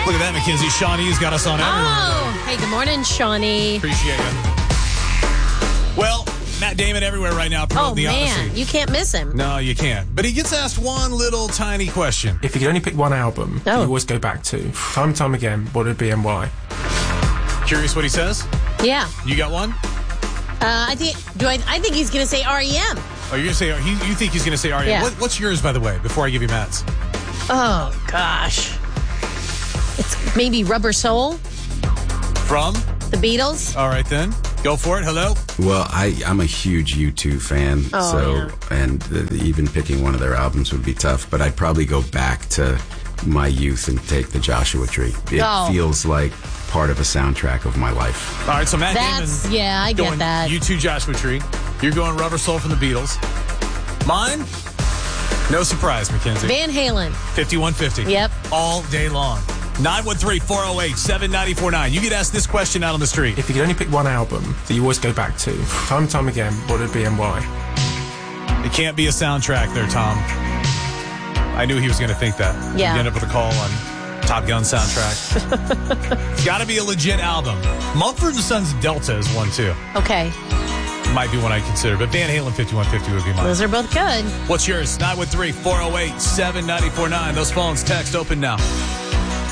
Look at that, Mackenzie. Shawnee's got us on everywhere. Oh, hey, good morning, Shawnee. Appreciate it. Well, Matt Damon everywhere right now promoting the man, Odyssey. you can't miss him. No, you can't. But he gets asked one little tiny question. If you could only pick one album that you always go back to, time and time again, what would it be and why? Curious what he says? Yeah. You got one? I think he's going to say REM. Oh, you're going to say, you think he's going to say REM? Yeah. What's yours, by the way, before I give you Matt's? Oh, gosh. It's maybe Rubber Soul. From? The Beatles. All right, then. Go for it. Hello? Well, I'm a huge U2 fan, and even picking one of their albums would be tough, but I'd probably go back to my youth and take the Joshua Tree. It feels like part of a soundtrack of my life. All right, so Matt Damon. Yeah, I get that. U2 Joshua Tree. You're going Rubber Soul from the Beatles. Mine? No surprise, Mackenzie. Van Halen. 5150. Yep. All day long. 913-408-7949. You get asked this question out on the street. If you could only pick one album that you always go back to, time and time again, what would it be and why? It can't be a soundtrack there, Tom. I knew he was going to think that. Yeah. You end up with a call on Top Gun soundtrack. It's got to be a legit album. Mumford & Sons Delta is one, too. Okay. Might be one I'd consider, but Van Halen 5150 would be mine. Those are both good. What's yours? 913-408-7949. Those phones, text open now.